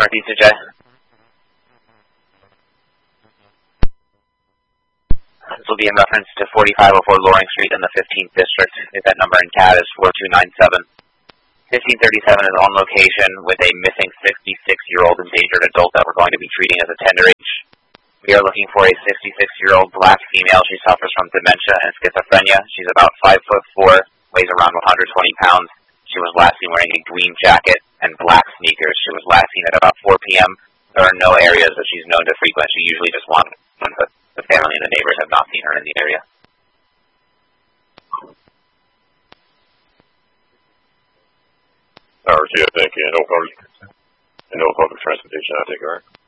Northeast of J. This will be in reference to 4504 Loring Street in the 15th District. Event number in CAD is 4297. 1537 is on location with a missing 66-year-old endangered adult that we're going to be treating as a tender age. We are looking for a 66-year-old black female. She suffers from dementia and schizophrenia. She's about 5'4", weighs around 120 pounds. She was last seen wearing a green jacket and black sneakers. She was last seen at about 4 p.m. There are no areas that she's known to frequent. She usually just wanders, but the family and the neighbors have not seen her in the area. RTF, thank you. No public transportation, I take, all right?